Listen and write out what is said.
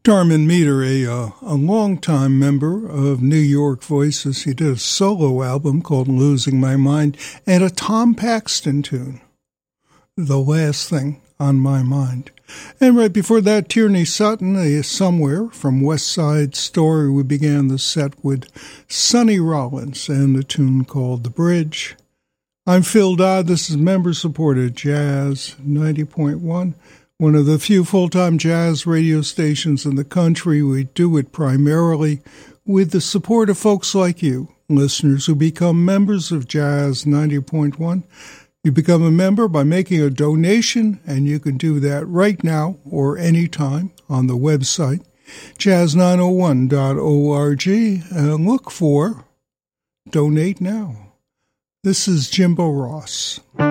Darman Meter, a longtime member of New York Voices. He did a solo album called Losing My Mind and a Tom Paxton tune, The Last Thing on My Mind. And right before that, Tierney Sutton, Somewhere from West Side Story. We began the set with Sonny Rollins and a tune called The Bridge. I'm Phil Dodd. This is member-supported Jazz 90.1. One of the few full-time jazz radio stations in the country. We do it primarily with the support of folks like you, listeners who become members of Jazz 90.1. You become a member by making a donation, and you can do that right now or anytime on the website, jazz901.org, and look for Donate Now. This is Jimbo Ross.